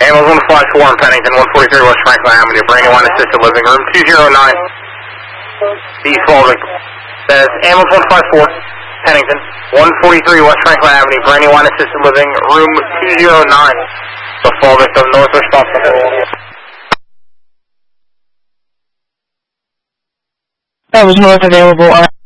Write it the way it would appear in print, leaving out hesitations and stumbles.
Ambulance 154 in Pennington, 143 West Franklin Avenue, Brandywine Assisted Living, room 209. The fall victim. Says Ambulance 154, Pennington, 143 West Franklin Avenue, Brandywine Assisted Living, room 209. The fall victim, north responsible. That was north available.